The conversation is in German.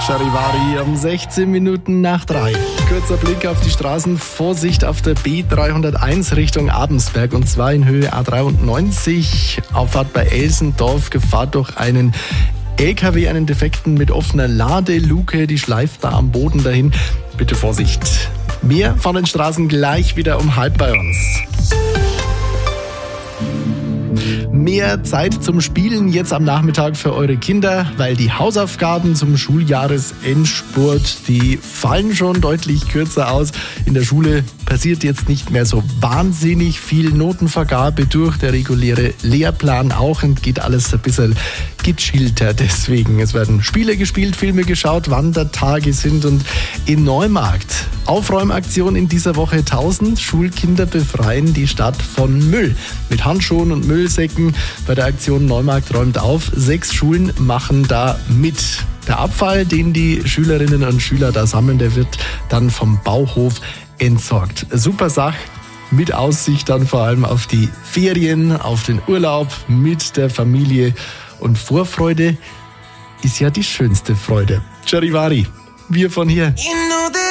Charivari um 16 Minuten nach 3. Kurzer Blick auf die Straßen. Vorsicht auf der B301 Richtung Abensberg und zwar in Höhe A93. Auffahrt bei Elsendorf. Gefahr durch einen LKW, einen defekten mit offener Ladeluke. Die schleift da am Boden dahin. Bitte Vorsicht. Mehr von den Straßen gleich wieder um 12 bei uns. Mehr Zeit zum Spielen jetzt am Nachmittag für eure Kinder, weil die Hausaufgaben zum Schuljahresendspurt, die fallen schon deutlich kürzer aus. In der Schule passiert jetzt nicht mehr so wahnsinnig viel. Notenvergabe durch, der reguläre Lehrplan auch, und geht alles ein bisschen gechillter. Deswegen, es werden Spiele gespielt, Filme geschaut, Wandertage sind, und in Neumarkt Aufräumaktion in dieser Woche. 1000 Schulkinder befreien die Stadt von Müll. Mit Handschuhen und Müllsäcken bei der Aktion Neumarkt räumt auf. 6 Schulen machen da mit. Der Abfall, den die Schülerinnen und Schüler da sammeln, der wird dann vom Bauhof entsorgt. Super Sache, mit Aussicht dann vor allem auf die Ferien, auf den Urlaub mit der Familie. Und Vorfreude ist ja die schönste Freude. Charivari, wir von hier.